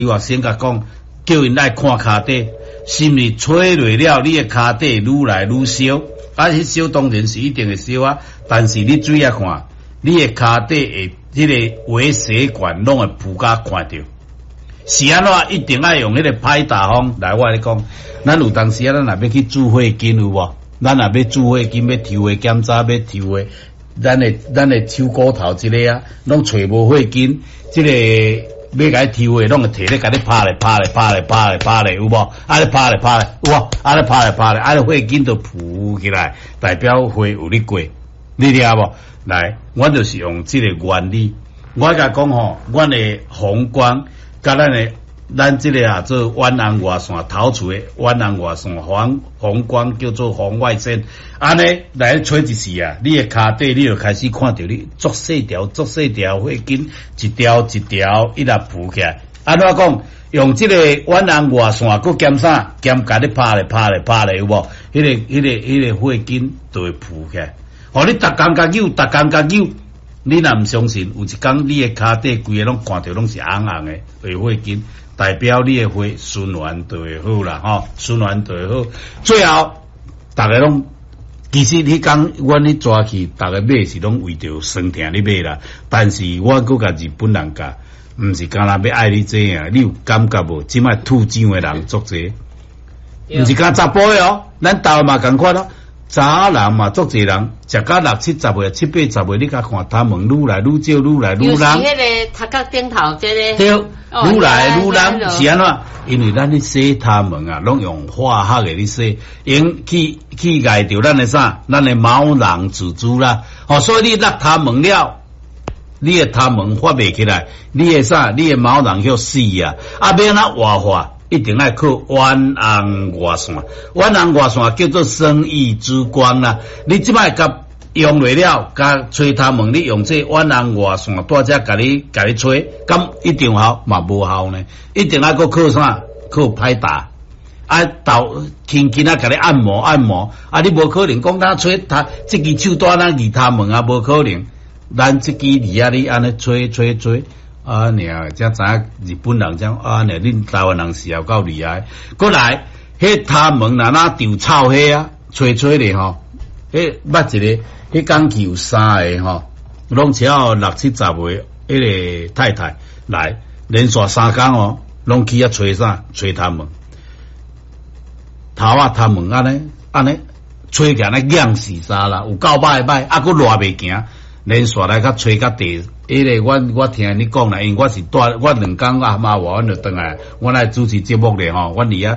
伊话先甲讲，叫因来看骹底，心里吹落了，你的骹底愈来愈烧，迄烧当然是一定会烧啊，但是你注意看，你的骹底的迄个微血管拢会浮甲看着。是安怎一定要用迄个歹大方来我咧讲，咱有当时啊，咱若要去注血筋有无？咱若要注血筋，要抽血检查，要抽血，咱的手骨头即个啊，拢找无血筋，即个。要甲伊抽诶，拢会摕咧，甲你拍咧，有无？啊咧拍咧，有无？啊咧拍咧，啊咧血筋都浮起来，代表血有咧过，你听无？来，阮就是用即个原理，我甲讲吼，阮的红光，甲咱即个啊做远红外线头处诶远红外线红光叫做红外线，安尼来吹一时啊，你诶骹底你就开始看到你足细条血筋一条一条一直浮起来。安怎讲？用即个远红外线佮减啥？减甲你拍咧有无？迄个血筋就会浮起来。哦，你逐工甲扭，你若毋相信，有一工你诶骹底规个拢看到拢是红红诶，血筋。代表你的血循环就会好啦，吼，循环就会好。最后，大家拢其实迄工阮咧抓去，大家买是拢为着酸疼咧买啦。但是我佮甲日本人教，毋是干那要爱你这样，你有感觉无？即摆吐奖的人足济，毋是干查甫的哦，咱台湾嘛共款咯。查人嘛，足济人食到60、70岁、70、80岁，你甲看他们愈来愈少，愈来愈人。 就是迄个头壳顶头这个。 对，愈来愈人是安怎？因为咱咧洗他们啊，拢用化学的咧洗，用去害着咱的啥？咱的毛囊组织啦。哦，所以你落他们了，你的他们发袂起来，你的啥？你的毛囊要死啊！啊，要哪活化？一定要靠远红外线，远红外线叫做生意之光啦。你即摆甲用落了，甲吹他们，你用这远红外线大只甲你吹，咁一定有效嘛无效呢？一定要靠啥？靠歹打。啊，轻轻甲你按摩，啊，你无可能讲他吹他这支手带咱离他们啊，无可能。咱这支离啊，你安尼吹。啊，你啊，才知影日本人讲啊，你恁台湾人是有够厉害。过来，迄他们哪丢草迄啊，吹咧吼，迄捌一个，迄工期有3个吼，拢只要60、70岁，迄个太太来连续3工哦，拢去吹啥？吹他们，头啊他们安尼吹起来痒死啥啦，有够歹，啊，佫热袂行，连续来甲吹甲地。迄个我听你讲啦，因为我是我2工啊嘛话，阮就转来，我来主持节目咧吼，我离啊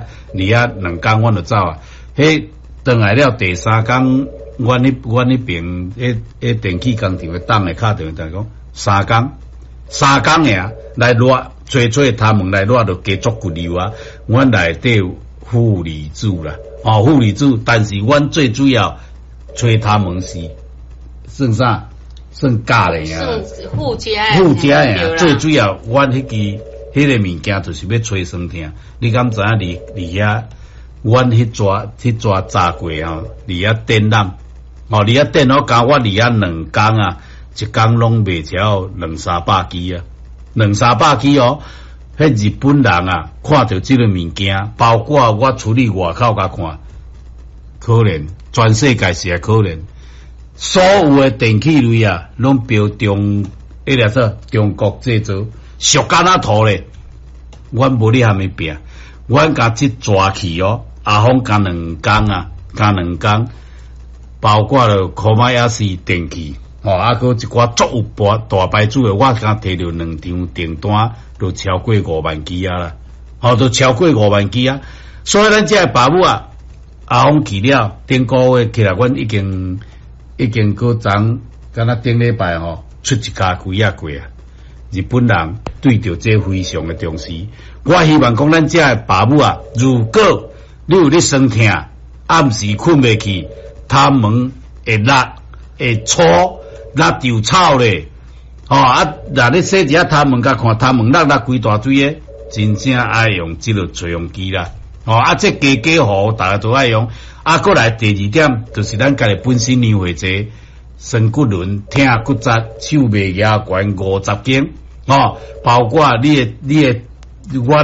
2工，我就走啊。迄转来了第3工，阮迄边迄电气工厂的党的敲电话讲3工诶啊，来热吹他们来热就加足骨流啊。阮内底有负离子啦，负离子，但是阮最主要吹他们是算啥？算假的呀， 附加呀，最主要，阮迄个物件就是要吹酸疼。你敢知影离遐？阮迄抓炸过吼，离遐电缆，离遐电脑甲我离遐2工啊，一工拢卖超200-300支啊，200-300支哦。迄日本人啊，看到即个物件，包括我处理外口甲看，可能全世界是会可能。所有的电器类啊，拢标中国制造，俗干那土咧。阮无咧虾米拼，阮甲即抓去哦，阿峰加2工，包括了科马亚斯电器，啊，佮一寡足有大牌子的，我刚摕到2张订单，都超过5万支啊啦，都超过5万支啊。所以咱这爸母啊，阿峰去了，顶个月起来，阮已经搁昨敢若顶礼拜出一家几啊过啊！日本人对着这非常的重视。我希望讲咱这的爸母啊，如果你有咧酸疼，暗时困袂去，他们会辣会粗辣丢草咧，若你洗一下他们甲看他们辣规大堆诶，真正爱用即个吹风机啦。这家户大家都爱用。过来第2点就是咱家己本身年岁济，身骨轮、挺骨质、手袂牙悬50斤，包括你的我